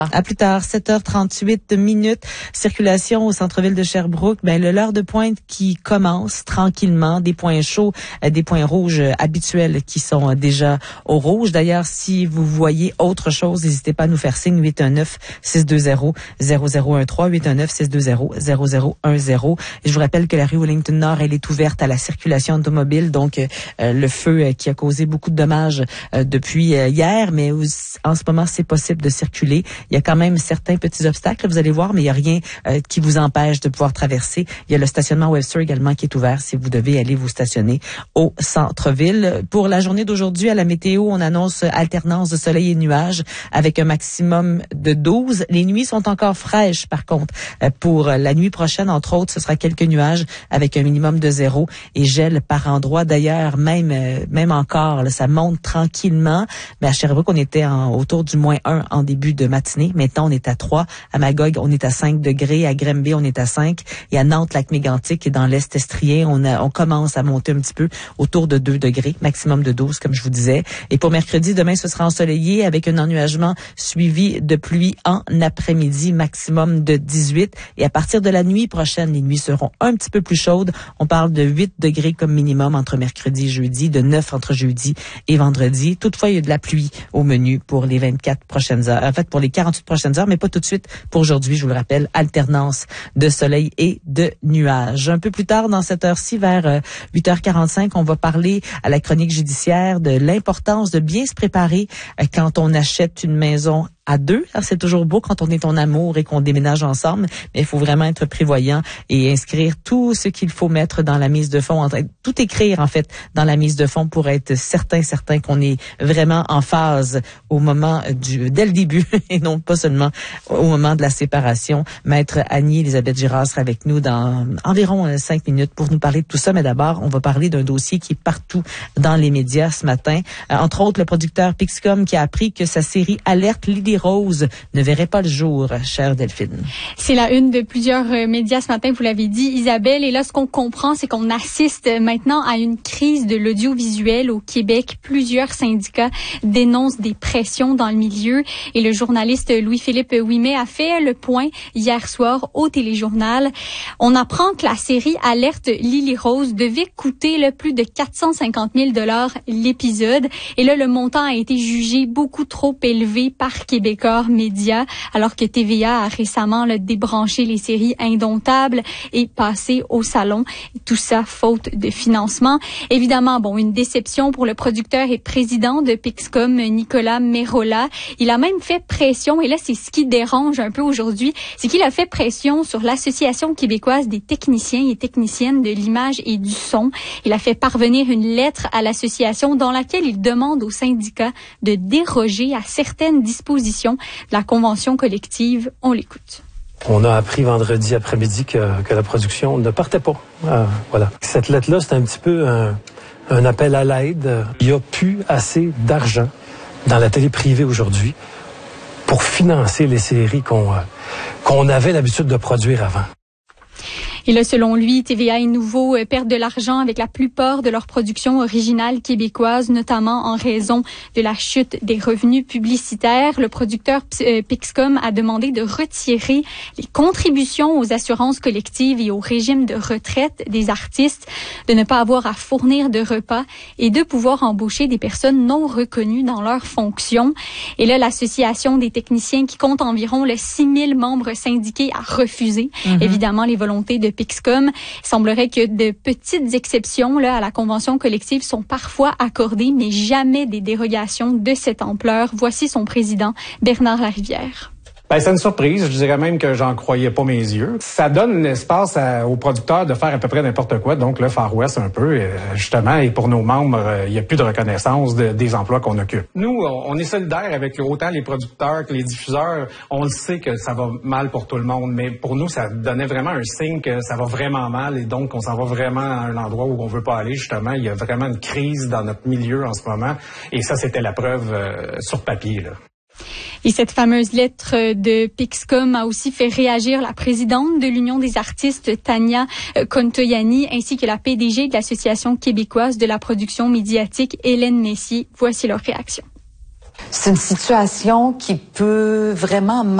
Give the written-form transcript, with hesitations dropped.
À plus tard, 7h38 minutes. Circulation au centre-ville de Sherbrooke. L'heure de pointe qui commence tranquillement. Des points chauds, des points rouges habituels qui sont déjà au rouge. D'ailleurs, si vous voyez autre chose, n'hésitez pas à nous faire signe. 819-620-0013. 819-620-0010. Et je vous rappelle que la rue Wellington-Nord, elle est ouverte à la circulation automobile. Donc, le feu qui a causé beaucoup de dommages depuis hier, mais en ce moment, c'est possible de circuler. Il y a quand même certains petits obstacles, vous allez voir, mais il n'y a rien qui vous empêche de pouvoir traverser. Il y a le stationnement Webster également qui est ouvert si vous devez aller vous stationner au centre-ville. Pour la journée d'aujourd'hui, à la météo, on annonce alternance de soleil et nuages avec un maximum de 12. Les nuits sont encore fraîches, par contre. Pour la nuit prochaine, entre autres, ce sera quelques nuages avec un minimum de 0 et gel par endroit. D'ailleurs, même encore, là, ça monte tranquillement. Mais à Sherbrooke, on était autour du -1 en début de matinée. Maintenant, on est à 3. À Magog, on est à 5 degrés. À Granby, on est à 5. Et à Nantes, Lac-Mégantic et dans l'Est estrien, on commence à monter un petit peu autour de 2 degrés, maximum de 12, comme je vous disais. Et pour mercredi, demain, ce sera ensoleillé avec un ennuagement suivi de pluie en après-midi, maximum de 18. Et à partir de la nuit prochaine, les nuits seront un petit peu plus chaudes. On parle de 8 degrés comme minimum entre mercredi et jeudi, de 9 entre jeudi et vendredi. Toutefois, il y a de la pluie au menu pour les 24 prochaines heures. En fait, pour les 48 prochaines heures, mais pas tout de suite pour aujourd'hui. Je vous le rappelle, alternance de soleil et de nuages. Un peu plus tard dans cette heure-ci, vers 8h45, on va parler à la chronique judiciaire de l'importance de bien se préparer quand on achète une maison à deux. C'est toujours beau quand on est en amour et qu'on déménage ensemble, mais il faut vraiment être prévoyant et inscrire tout ce qu'il faut mettre dans la mise de fonds, tout écrire en fait dans la mise de fonds pour être certain qu'on est vraiment en phase au moment dès le début et non pas seulement au moment de la séparation. Maître Annie-Elisabeth Girard sera avec nous dans environ 5 minutes pour nous parler de tout ça, mais d'abord, on va parler d'un dossier qui est partout dans les médias ce matin. Entre autres, le producteur Pixcom qui a appris que sa série Alerte Lily Rose ne verrait pas le jour, chère Delphine. C'est la une de plusieurs médias ce matin, vous l'avez dit, Isabelle. Et là, ce qu'on comprend, c'est qu'on assiste maintenant à une crise de l'audiovisuel au Québec. Plusieurs syndicats dénoncent des pressions dans le milieu. Et le journaliste Louis-Philippe Ouimet a fait le point hier soir au Téléjournal. On apprend que la série Alerte Lily Rose devait coûter plus de 450 000 $ l'épisode. Et là, le montant a été jugé beaucoup trop élevé par Québécois Média, alors que TVA a récemment débranché les séries Indomptables et passé au salon. Tout ça faute de financement. Évidemment, une déception pour le producteur et président de Pixcom, Nicolas Merola. Il a même fait pression, et là, c'est ce qui dérange un peu aujourd'hui, c'est qu'il a fait pression sur l'Association québécoise des techniciens et techniciennes de l'image et du son. Il a fait parvenir une lettre à l'association dans laquelle il demande aux syndicats de déroger à certaines dispositions de la convention collective. On l'écoute. On a appris vendredi après-midi que la production ne partait pas. Voilà. Cette lettre-là, c'est un petit peu un appel à l'aide. Il n'y a plus assez d'argent dans la télé privée aujourd'hui pour financer les séries qu'on avait l'habitude de produire avant. Et là, selon lui, TVA et Nouveau perdent de l'argent avec la plupart de leurs productions originales québécoises, notamment en raison de la chute des revenus publicitaires. Le producteur Pixcom a demandé de retirer les contributions aux assurances collectives et au régime de retraite des artistes, de ne pas avoir à fournir de repas et de pouvoir embaucher des personnes non reconnues dans leurs fonctions. Et là, l'Association des techniciens, qui compte environ 6 000 membres syndiqués, a refusé, évidemment, les volontés de Pixcom. Il semblerait que de petites exceptions à la convention collective sont parfois accordées, mais jamais des dérogations de cette ampleur. Voici son président, Bernard Larivière. C'est une surprise. Je dirais même que j'en croyais pas mes yeux. Ça donne l'espace aux producteurs de faire à peu près n'importe quoi. Donc, le Far West un peu, justement. Et pour nos membres, il n'y a plus de reconnaissance des emplois qu'on occupe. Nous, on est solidaires avec autant les producteurs que les diffuseurs. On le sait que ça va mal pour tout le monde. Mais pour nous, ça donnait vraiment un signe que ça va vraiment mal. Et donc, on s'en va vraiment à un endroit où on veut pas aller, justement. Il y a vraiment une crise dans notre milieu en ce moment. Et ça, c'était la preuve sur papier, là. Et cette fameuse lettre de Pixcom a aussi fait réagir la présidente de l'Union des artistes, Tania Contoyani, ainsi que la PDG de l'Association québécoise de la production médiatique, Hélène Messier. Voici leur réaction. C'est une situation qui peut vraiment